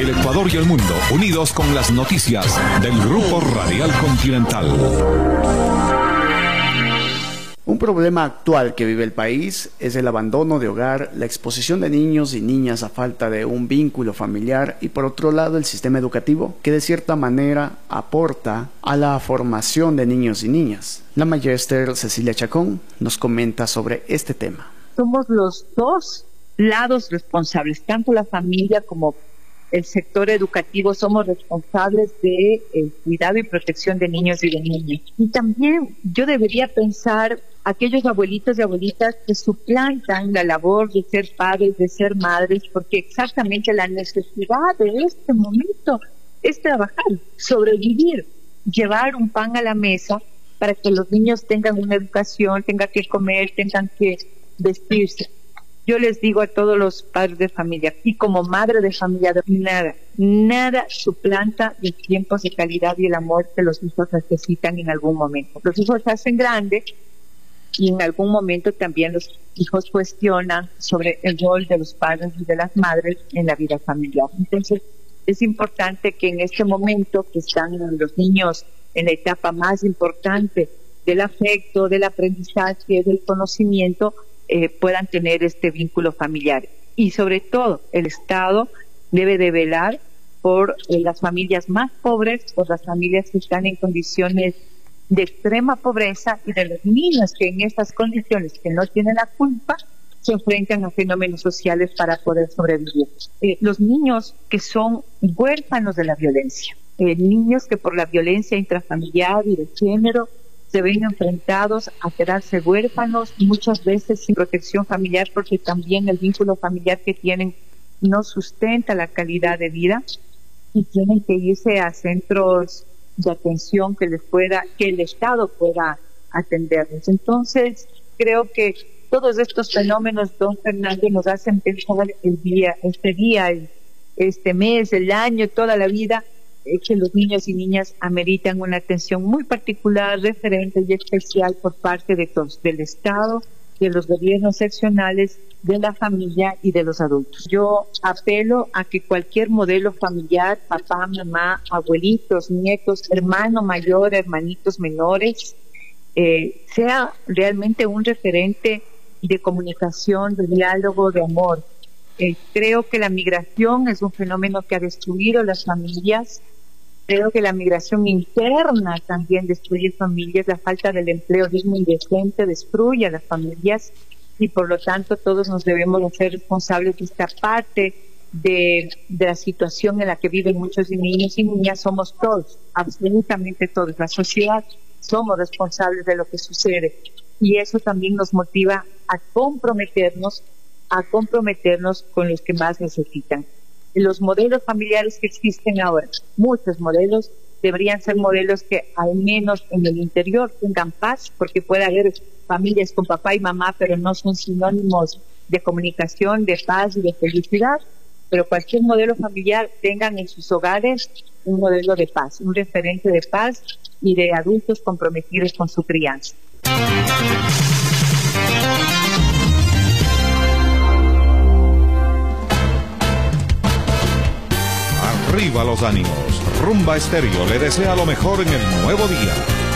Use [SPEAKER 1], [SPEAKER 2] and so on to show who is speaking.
[SPEAKER 1] el Ecuador y el mundo, unidos con las noticias del Grupo Radial Continental.
[SPEAKER 2] Un problema actual que vive el país es el abandono de hogar, la exposición de niños y niñas a falta de un vínculo familiar y por otro lado el sistema educativo que de cierta manera aporta a la formación de niños y niñas. La magíster Cecilia Chacón nos comenta sobre este tema.
[SPEAKER 3] Somos los dos lados responsables, tanto la familia como el sector educativo somos responsables de el cuidado y protección de niños y de niñas. Y también yo debería pensar aquellos abuelitos y abuelitas que suplantan la labor de ser padres, de ser madres, porque exactamente la necesidad de este momento es trabajar, sobrevivir, llevar un pan a la mesa para que los niños tengan una educación, tengan que comer, tengan que vestirse. Yo les digo a todos los padres de familia, y como madre de familia, nada suplanta los tiempos de calidad y el amor que los hijos necesitan en algún momento. Los hijos se hacen grandes y en algún momento también los hijos cuestionan sobre el rol de los padres y de las madres en la vida familiar. Entonces, es importante que en este momento que están los niños en la etapa más importante del afecto, del aprendizaje, del conocimiento, puedan tener este vínculo familiar. Y sobre todo, el Estado debe de velar por las familias más pobres, por las familias que están en condiciones de extrema pobreza y de los niños que en estas condiciones, que no tienen la culpa, se enfrentan a fenómenos sociales para poder sobrevivir. Los niños que son huérfanos de la violencia, niños que por la violencia intrafamiliar y de género se ven enfrentados a quedarse huérfanos, muchas veces sin protección familiar, porque también el vínculo familiar que tienen no sustenta la calidad de vida y tienen que irse a centros de atención que el Estado pueda atenderlos. Entonces, creo que todos estos fenómenos, don Fernando, nos hacen pensar este mes, el año, toda la vida, que los niños y niñas ameritan una atención muy particular, referente y especial por parte de todos, del Estado, de los gobiernos seccionales, de la familia y de los adultos. Yo apelo a que cualquier modelo familiar, papá, mamá, abuelitos, nietos, hermano mayor, hermanitos menores, sea realmente un referente de comunicación, de diálogo, de amor. Creo que la migración es un fenómeno que ha destruido las familias. Creo que la migración interna también destruye familias. La falta del empleo digno y decente destruye a las familias y por lo tanto todos nos debemos hacer responsables de esta parte de la situación en la que viven muchos niños y niñas. Somos todos, absolutamente todos. La sociedad somos responsables de lo que sucede y eso también nos motiva a comprometernos con los que más necesitan. Los modelos familiares que existen ahora, muchos modelos, deberían ser modelos que al menos en el interior tengan paz, porque puede haber familias con papá y mamá, pero no son sinónimos de comunicación, de paz y de felicidad, pero cualquier modelo familiar tengan en sus hogares un modelo de paz, un referente de paz y de adultos comprometidos con su crianza.
[SPEAKER 1] Arriba los ánimos. Rumba Estéreo le desea lo mejor en el nuevo día.